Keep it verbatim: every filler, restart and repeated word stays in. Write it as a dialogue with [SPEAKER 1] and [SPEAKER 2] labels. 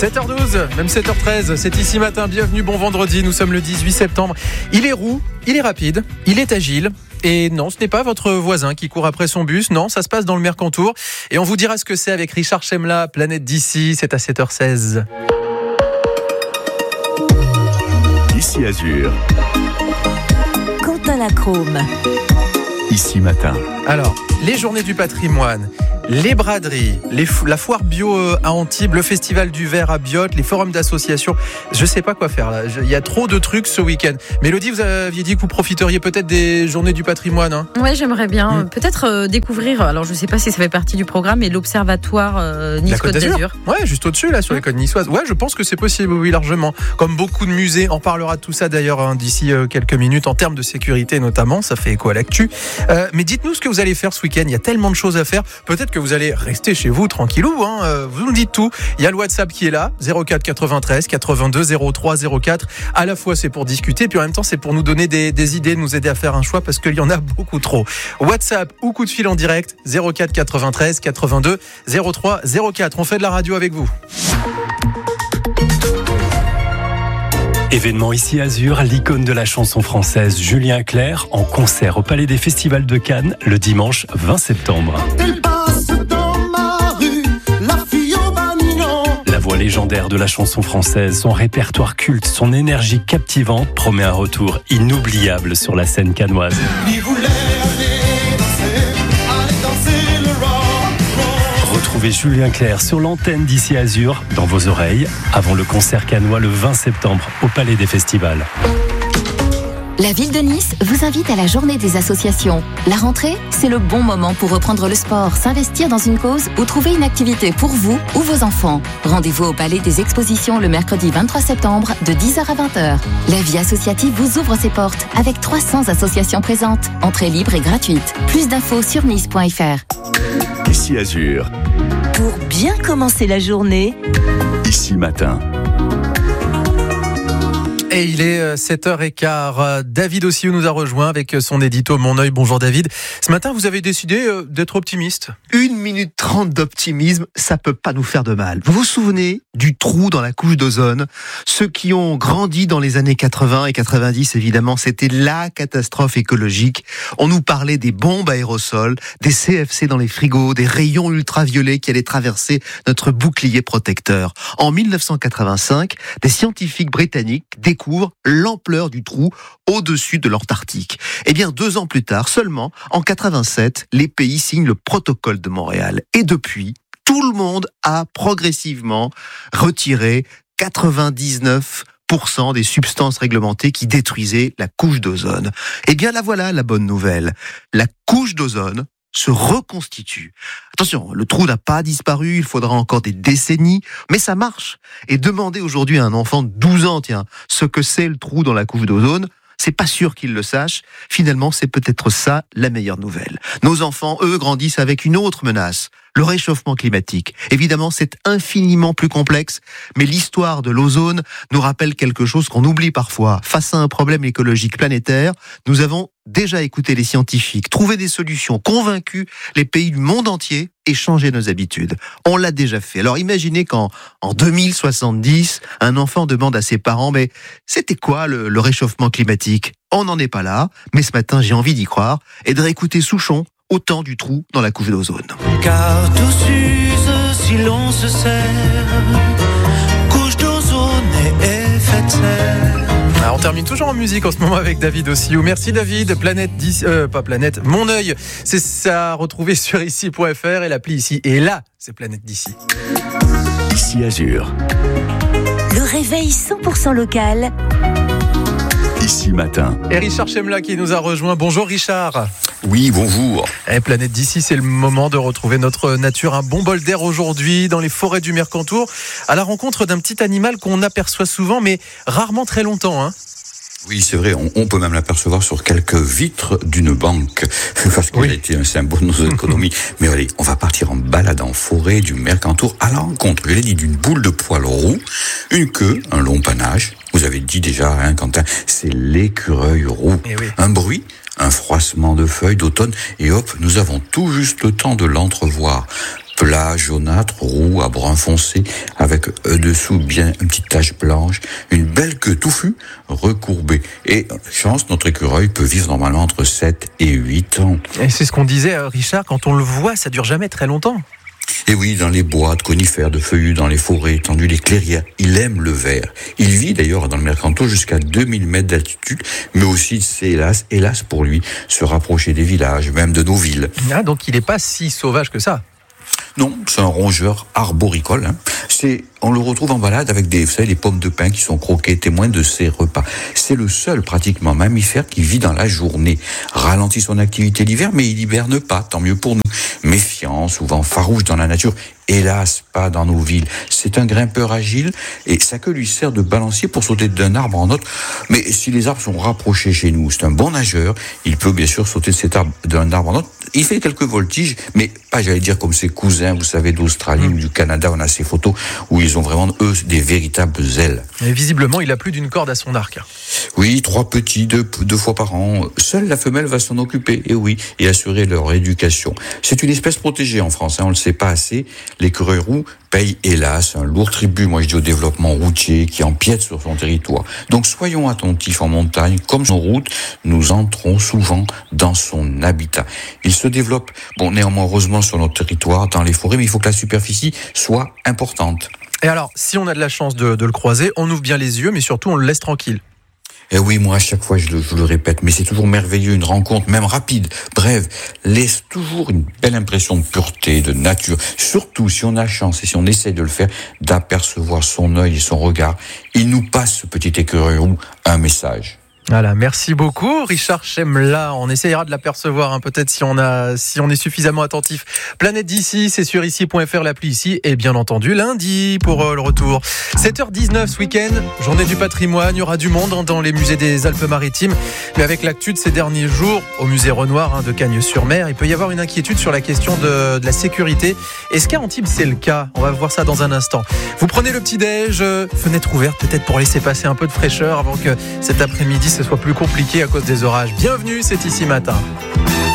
[SPEAKER 1] sept heures douze, même sept heures treize, c'est ici matin, bienvenue, bon vendredi, nous sommes le dix-huit septembre. Il est roux, il est rapide, il est agile. Et non, ce n'est pas votre voisin qui court après son bus, non, ça se passe dans le Mercantour. Et on vous dira ce que c'est avec Richard Chemla, Planète d'ici, c'est à sept heures seize.
[SPEAKER 2] Ici Azur.
[SPEAKER 3] Quentin Lacrome.
[SPEAKER 2] Ici matin.
[SPEAKER 1] Alors, les journées du patrimoine, les braderies, les fo- la foire bio à Antibes, le festival du verre à Biot, les forums d'associations. Je sais pas quoi faire là. Il y a trop de trucs ce week-end. Mélodie, vous aviez dit que vous profiteriez peut-être des journées du patrimoine. Hein
[SPEAKER 4] ouais, j'aimerais bien.
[SPEAKER 1] Mmh.
[SPEAKER 4] Peut-être euh, découvrir, alors je sais pas si ça fait partie du programme, mais l'observatoire euh, Nice-Côte d'Azur. d'Azur.
[SPEAKER 1] Ouais, juste au-dessus là, sur mmh. les côtes niçoises. Ouais, je pense que c'est possible, oui, largement. Comme beaucoup de musées, on parlera de tout ça d'ailleurs hein, d'ici euh, quelques minutes, en termes de sécurité notamment. Ça fait écho à l'actu. Euh, mais dites-nous ce que vous allez faire ce week-end. Il y a tellement de choses à faire. Peut-être que vous allez rester chez vous tranquillou. Hein. Euh, vous nous dites tout. Il y a le WhatsApp qui est là, zéro quatre quatre-vingt-treize quatre-vingt-deux zéro trois zéro quatre. À la fois, c'est pour discuter, puis en même temps, c'est pour nous donner des, des idées, nous aider à faire un choix parce qu'il y en a beaucoup trop. WhatsApp ou coup de fil en direct, zéro quatre quatre-vingt-treize quatre-vingt-deux zéro trois zéro quatre. On fait de la radio avec vous.
[SPEAKER 2] Événement ici Azur, l'icône de la chanson française Julien Clerc en concert au Palais des Festivals de Cannes le dimanche vingt septembre.
[SPEAKER 5] Elle passe dans ma rue, la fille au bagnon.
[SPEAKER 2] La voix légendaire de la chanson française, son répertoire culte, son énergie captivante promet un retour inoubliable sur la scène cannoise.
[SPEAKER 5] Il voulait aller danser, aller danser le rock.
[SPEAKER 2] Retrouvez Julien Clerc sur l'antenne d'Ici Azur, dans vos oreilles, avant le concert cannois le vingt septembre au Palais des Festivals.
[SPEAKER 6] La ville de Nice vous invite à la journée des associations. La rentrée, c'est le bon moment pour reprendre le sport, s'investir dans une cause ou trouver une activité pour vous ou vos enfants. Rendez-vous au Palais des Expositions le mercredi vingt-trois septembre de dix heures à vingt heures. La vie associative vous ouvre ses portes avec trois cents associations présentes. Entrée libre et gratuite. Plus d'infos sur nice point f r.
[SPEAKER 2] Ici Azur.
[SPEAKER 3] Pour bien commencer la journée,
[SPEAKER 2] Ici matin.
[SPEAKER 1] Et il est sept heures quinze. David aussi nous a rejoint avec son édito Mon œil. Bonjour David. Ce matin, vous avez décidé d'être optimiste.
[SPEAKER 7] Une minute trente d'optimisme, ça peut pas nous faire de mal. Vous vous souvenez du trou dans la couche d'ozone? Ceux qui ont grandi dans les années quatre-vingts et quatre-vingt-dix, évidemment, c'était la catastrophe écologique. On nous parlait des bombes aérosols, des C F C dans les frigos, des rayons ultraviolets qui allaient traverser notre bouclier protecteur. En dix-neuf cent quatre-vingt-cinq, des scientifiques britanniques découvrent l'ampleur du trou au-dessus de l'Antarctique. Eh bien, deux ans plus tard, seulement, en quatre-vingt-sept, les pays signent le protocole de Montréal. Et depuis, tout le monde a progressivement retiré quatre-vingt-dix-neuf pour cent des substances réglementées qui détruisaient la couche d'ozone. Eh bien, la voilà la bonne nouvelle. La couche d'ozone se reconstitue. Attention, le trou n'a pas disparu, il faudra encore des décennies, mais ça marche. Et demander aujourd'hui à un enfant de douze ans, tiens, ce que c'est le trou dans la couche d'ozone, c'est pas sûr qu'ils le sachent. Finalement, c'est peut-être ça la meilleure nouvelle. Nos enfants, eux, grandissent avec une autre menace, le réchauffement climatique. Évidemment, c'est infiniment plus complexe, mais l'histoire de l'ozone nous rappelle quelque chose qu'on oublie parfois. Face à un problème écologique planétaire, nous avons déjà écouté les scientifiques, trouvé des solutions, convaincu les pays du monde entier et changé nos habitudes. On l'a déjà fait. Alors imaginez qu'en en deux mille soixante-dix, un enfant demande à ses parents « Mais c'était quoi le, le réchauffement climatique ?» On n'en est pas là, mais ce matin j'ai envie d'y croire et de réécouter Souchon au temps du trou dans la couche d'ozone.
[SPEAKER 5] Car tout s'use si l'on se serre, couche d'ozone et effet de serre.
[SPEAKER 1] Alors, on termine toujours en musique en ce moment avec David aussi. Merci David. Planète dix, euh, pas Planète, Mon œil. C'est ça à retrouver sur ici point f r et l'appli ici. Et là, c'est Planète d'ici.
[SPEAKER 2] Ici Azur.
[SPEAKER 3] le réveil cent pour cent local.
[SPEAKER 2] Ici matin.
[SPEAKER 1] Et Richard Chemla qui nous a rejoint. Bonjour Richard.
[SPEAKER 8] Oui, bonjour.
[SPEAKER 1] Et Planète d'ici, c'est le moment de retrouver notre nature. Un bon bol d'air aujourd'hui dans les forêts du Mercantour, à la rencontre d'un petit animal qu'on aperçoit souvent, mais rarement très longtemps. Hein.
[SPEAKER 8] Oui, c'est vrai, on, on peut même l'apercevoir sur quelques vitres d'une banque, parce qu'il oui. a été un symbole de nos économies. Mais allez, on va partir en balade en forêt du Mercantour à la rencontre, je l'ai dit, d'une boule de poils roux, une queue, un long panache. Vous avez dit déjà, hein, Quentin, c'est l'écureuil roux.
[SPEAKER 1] Eh oui.
[SPEAKER 8] Un bruit, un froissement de feuilles d'automne, et hop, nous avons tout juste le temps de l'entrevoir. plat, jaunâtre, roux, à brun foncé, avec euh, dessous bien une petite tache blanche, une belle queue touffue, recourbée. Et chance, notre écureuil peut vivre normalement entre sept et huit ans.
[SPEAKER 1] Et c'est ce qu'on disait, Richard, quand on le voit, ça dure jamais très longtemps.
[SPEAKER 8] Et oui, dans les bois de conifères, de feuillus, dans les forêts étendues, les clairières, il aime le vert. Il vit d'ailleurs dans le Mercantour jusqu'à deux mille mètres d'altitude, mais aussi, c'est hélas, hélas pour lui, se rapprocher des villages, même de nos villes.
[SPEAKER 1] Ah, donc il n'est pas si sauvage que ça.
[SPEAKER 8] Non, c'est un rongeur arboricole. Hein. C'est, on le retrouve en balade avec des, vous savez, les pommes de pin qui sont croquées, témoins de ses repas. C'est le seul pratiquement mammifère qui vit dans la journée. Ralentit son activité l'hiver, mais il hiberne pas, tant mieux pour nous. Méfiant, souvent farouche dans la nature, hélas pas dans nos villes. C'est un grimpeur agile et sa queue lui sert de balancier pour sauter d'un arbre en autre. Mais si les arbres sont rapprochés chez nous, c'est un bon nageur. Il peut bien sûr sauter de cet arbre, d'un arbre en autre. Il fait quelques voltiges, mais pas, j'allais dire, comme ses cousins, vous savez, d'Australie mmh. ou du Canada. On a ces photos où ils ont vraiment, eux, des véritables ailes.
[SPEAKER 1] Et visiblement, il a plus d'une corde à son arc.
[SPEAKER 8] Oui, trois petits, deux, deux fois par an. Seule la femelle va s'en occuper, et oui, et assurer leur éducation. C'est une espèce protégée en France, hein, on ne le sait pas assez. L'écureuil roux paye, hélas, un lourd tribut, moi je dis, au développement routier qui empiète sur son territoire. Donc soyons attentifs en montagne, comme en route, nous entrons souvent dans son habitat. Il se développe, bon, néanmoins, heureusement, sur notre territoire, dans les forêts, mais il faut que la superficie soit importante.
[SPEAKER 1] Et alors, si on a de la chance de, de le croiser, on ouvre bien les yeux, mais surtout, on le laisse tranquille.
[SPEAKER 8] Et oui, moi, à chaque fois, je le, je le répète, mais c'est toujours merveilleux, une rencontre, même rapide, bref, laisse toujours une belle impression de pureté, de nature, surtout si on a la chance et si on essaie de le faire, d'apercevoir son œil et son regard. Il nous passe, ce petit écureuil roux, un message.
[SPEAKER 1] Voilà, merci beaucoup Richard Chemla. On essayera de l'apercevoir, hein, peut-être si on a, si on est suffisamment attentif. Planète d'ici, c'est sur ici point f r, l'appli ici, et bien entendu lundi pour euh, le retour. sept heures dix-neuf ce week-end, journée du patrimoine, il y aura du monde hein, dans les musées des Alpes-Maritimes. Mais avec l'actu de ces derniers jours, au musée Renoir hein, de Cagnes-sur-Mer, il peut y avoir une inquiétude sur la question de, de la sécurité. Est-ce qu'à Antibes c'est le cas ? On va voir ça dans un instant. Vous prenez le petit-déj, euh, fenêtre ouverte peut-être pour laisser passer un peu de fraîcheur avant que cet après-midi ce soit plus compliqué à cause des orages. Bienvenue, c'est Ici Matin.